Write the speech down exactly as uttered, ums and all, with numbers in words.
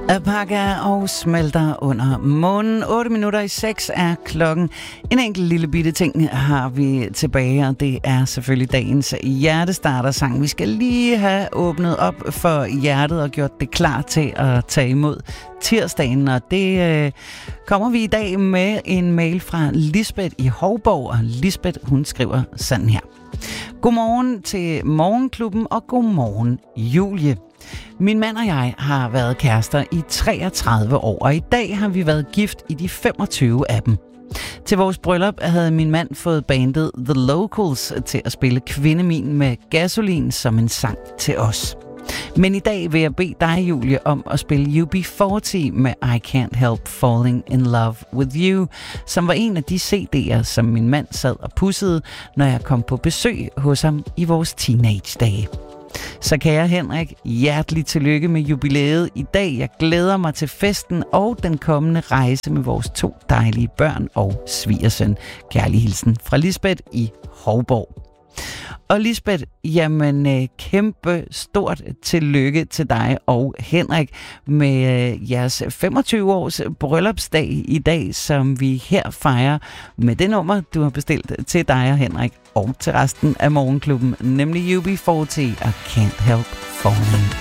Alpaca og smelter under månen. otte minutter i seks er klokken. En enkelt lille bitte ting har vi tilbage, og det er selvfølgelig dagens hjertestarter-sang. Vi skal lige have åbnet op for hjertet og gjort det klar til at tage imod tirsdagen, og det øh, kommer vi i dag med en mail fra Lisbeth i Hovborg, og Lisbeth, hun skriver sådan her. Godmorgen til Morgenklubben, og godmorgen Julie. Min mand og jeg har været kærester i treogtredive år, og i dag har vi været gift i de femogtyve af dem. Til vores bryllup havde min mand fået bandet The Locals til at spille Kvindemin med Gasolin som en sang til os. Men i dag vil jeg bede dig, Julie, om at spille U B fyrre med I Can't Help Falling in Love with You, som var en af de C D'er, som min mand sad og pudsede, når jeg kom på besøg hos ham i vores teenage-dage. Så kære Henrik, hjertelig tillykke med jubilæet i dag. Jeg glæder mig til festen og den kommende rejse med vores to dejlige børn og svigersøn. Kærlig hilsen fra Lisbeth i Hovborg. Og Lisbeth, jamen kæmpe stort tillykke til dig og Henrik med jeres femogtyve års bryllupsdag i dag, som vi her fejrer med det nummer, du har bestilt til dig og Henrik og til resten af Morgenklubben, nemlig U B fyrre og Can't Help Falling.